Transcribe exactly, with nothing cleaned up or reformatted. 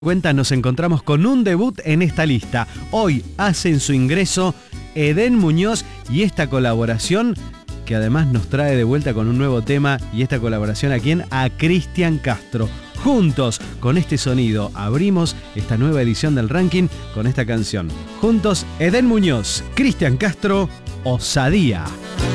Cuenta, nos encontramos con un debut en esta lista. Hoy hacen su ingreso Edén Muñoz y esta colaboración que además nos trae de vuelta con un nuevo tema, y esta colaboración ¿a quién? A Cristian Castro. Juntos, con este sonido, abrimos esta nueva edición del ranking con esta canción. Juntos, Edén Muñoz, Cristian Castro, Osadía.